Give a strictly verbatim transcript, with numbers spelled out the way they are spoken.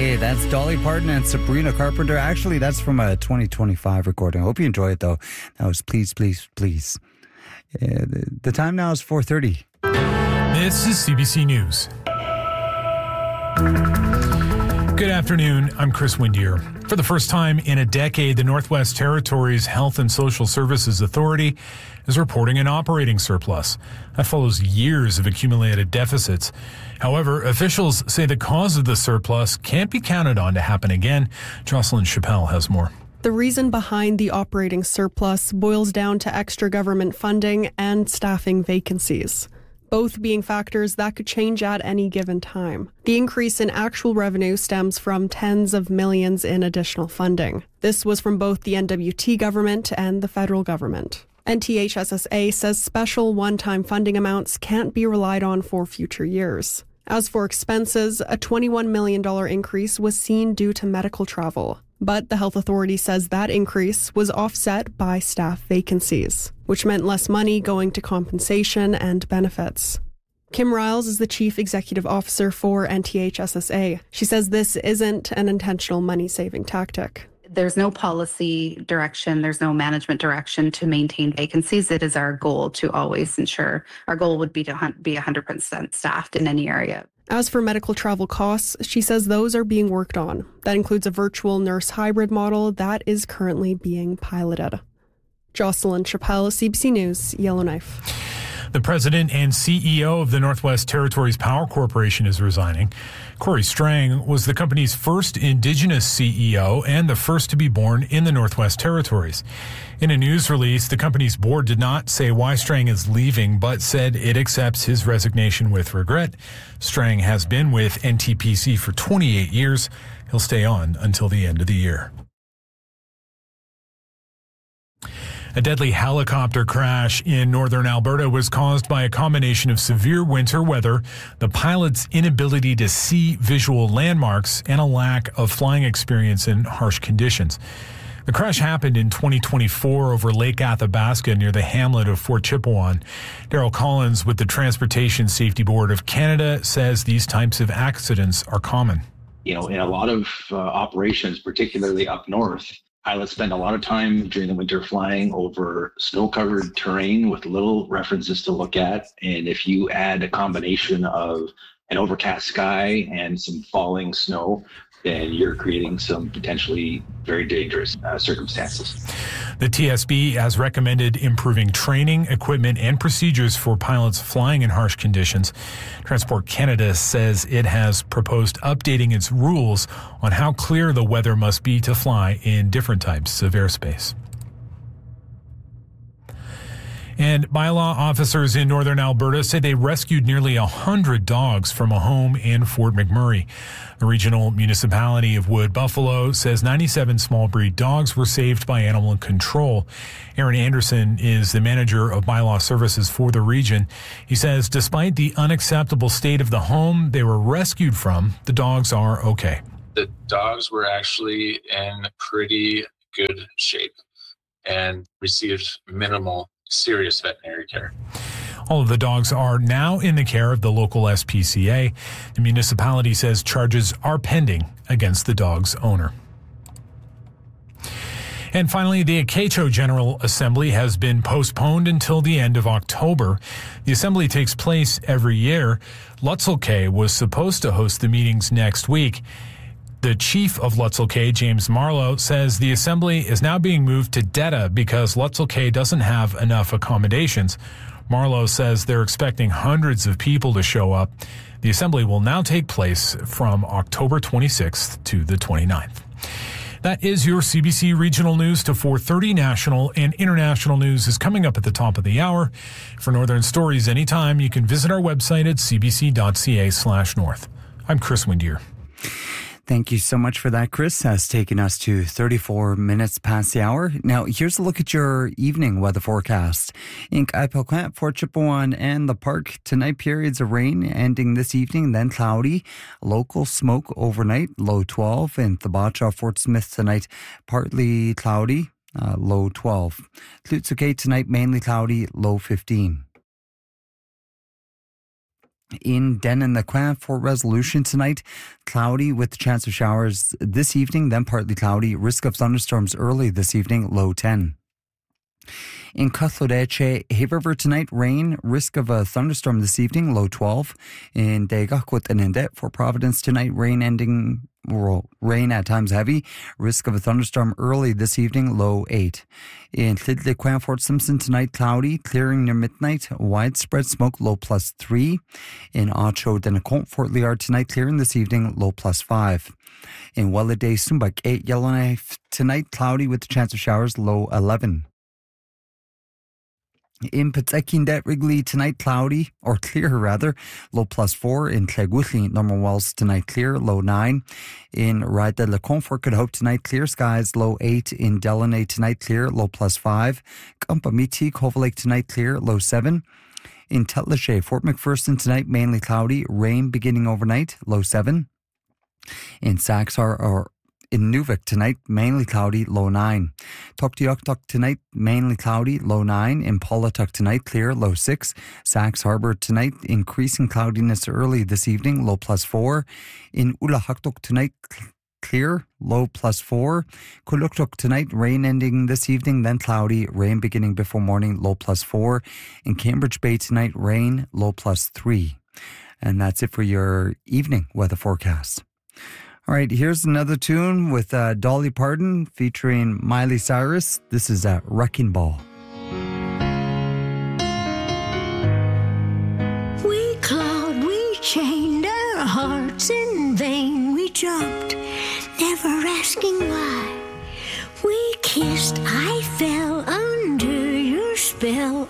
Hey, that's Dolly Parton and Sabrina Carpenter. Actually, that's from a twenty twenty-five recording. I hope you enjoy it, though. That was Please, Please, Please. Uh, the, the time now is four thirty. This is C B C News. Good afternoon. I'm Chris Windier. For the first time in a decade, the Northwest Territories Health and Social Services Authority is reporting an operating surplus. That follows years of accumulated deficits. However, officials say the cause of the surplus can't be counted on to happen again. Jocelyn Chappelle has more. The reason behind the operating surplus boils down to extra government funding and staffing vacancies, both being factors that could change at any given time. The increase in actual revenue stems from tens of millions in additional funding. This was from both the N W T government and the federal government. N T H S S A says special one-time funding amounts can't be relied on for future years. As for expenses, a twenty-one million dollars increase was seen due to medical travel. But the health authority says that increase was offset by staff vacancies, which meant less money going to compensation and benefits. Kim Riles is the chief executive officer for N T H S S A. She says this isn't an intentional money-saving tactic. There's no policy direction, there's no management direction to maintain vacancies. It is our goal to always ensure, our goal would be to be one hundred percent staffed in any area. As for medical travel costs, she says those are being worked on. That includes a virtual nurse hybrid model that is currently being piloted. Jocelyn Chappelle, C B C News, Yellowknife. The president and C E O of the Northwest Territories Power Corporation is resigning. Corey Strang was the company's first Indigenous C E O and the first to be born in the Northwest Territories. In a news release, the company's board did not say why Strang is leaving, but said it accepts his resignation with regret. Strang has been with N T P C for twenty-eight years. He'll stay on until the end of the year. A deadly helicopter crash in northern Alberta was caused by a combination of severe winter weather, the pilot's inability to see visual landmarks, and a lack of flying experience in harsh conditions. The crash happened in twenty twenty-four over Lake Athabasca near the hamlet of Fort Chipewyan. Daryl Collins with the Transportation Safety Board of Canada says these types of accidents are common. You know, in a lot of uh, operations, particularly up north, pilots spend a lot of time during the winter flying over snow-covered terrain with little references to look at. And if you add a combination of an overcast sky and some falling snow, then you're creating some potentially very dangerous uh, circumstances. The T S B has recommended improving training, equipment, and procedures for pilots flying in harsh conditions. Transport Canada says it has proposed updating its rules on how clear the weather must be to fly in different types of airspace. And bylaw officers in northern Alberta say they rescued nearly one hundred dogs from a home in Fort McMurray. The regional municipality of Wood Buffalo says ninety-seven small breed dogs were saved by animal control. Aaron Anderson is the manager of bylaw services for the region. He says despite the unacceptable state of the home they were rescued from, the dogs are okay. The dogs were actually in pretty good shape and received minimal serious veterinary care. All of the dogs are now in the care of the local S P C A. The municipality says charges are pending against the dog's owner. And finally, the Acacho General Assembly has been postponed until the end of October. The assembly takes place every year. Lutzel Kay was supposed to host the meetings next week. The chief of Lutzel Kay, James Marlowe, says the assembly is now being moved to Detta because Lutzel Kay doesn't have enough accommodations. Marlowe says they're expecting hundreds of people to show up. The assembly will now take place from October twenty-sixth to the twenty-ninth. That is your C B C Regional News to four thirty. National and international news is coming up at the top of the hour. For Northern Stories anytime, you can visit our website at cbc.ca slash north. I'm Chris Windier. Thank you so much for that, Chris. That's taken us to thirty-four minutes past the hour. Now, here's a look at your evening weather forecast. In Kaipakwet, Fort Chipewyan, and the park, tonight periods of rain ending this evening, then cloudy. Local smoke overnight, low twelve. In Thabacha, Fort Smith tonight, partly cloudy, uh, low twelve. Tlutsuke tonight, mainly cloudy, low fifteen. In Denon, the Quant, for Resolution tonight, cloudy with the chance of showers this evening, then partly cloudy. Risk of thunderstorms early this evening, low ten. In Cutlodeche, Hay River tonight, rain, risk of a thunderstorm this evening, low twelve. In Degakut and Indet, for Providence tonight, rain ending, well, rain at times heavy, risk of a thunderstorm early this evening, low eight. In Llydley, Fort Simpson tonight, cloudy, clearing near midnight, widespread smoke, low plus three. In Ocho, Denacont, Fort Liard tonight, clearing this evening, low plus five. In Welladay, Sumbak, eight, Yellowknife tonight, cloudy with the chance of showers, low eleven. In Petzekindet, Wrigley tonight, cloudy, or clear rather, low plus four. In Clegwithly, Norman Wells tonight, clear, low nine. In Rada Le Comfort, Good Hope tonight, clear skies, low eight. In Delaney tonight, clear, low plus five. Gumpamiti, Cove Lake tonight, clear, low seven. In Tetlache, Fort McPherson tonight, mainly cloudy, rain beginning overnight, low seven. In Saxar, or in Nuvik tonight, mainly cloudy, low nine. Tuktoyaktuk tonight, mainly cloudy, low nine. In Paulatuk tonight, clear, low six. Sax Harbor tonight, increasing cloudiness early this evening, low plus four. In Ulahaktuk tonight, clear, low plus four. Kuluktuk tonight, rain ending this evening, then cloudy, rain beginning before morning, low plus four. In Cambridge Bay tonight, rain, low plus three. And that's it for your evening weather forecast. All right, here's another tune with uh, Dolly Parton featuring Miley Cyrus. This is uh, Wrecking Ball. We clawed, we chained our hearts in vain. We jumped, never asking why. We kissed, I fell under your spell.